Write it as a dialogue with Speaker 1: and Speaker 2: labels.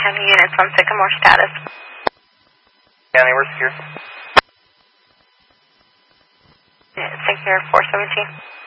Speaker 1: County units on Sycamore status.
Speaker 2: County, we're secure.
Speaker 1: Secure 417.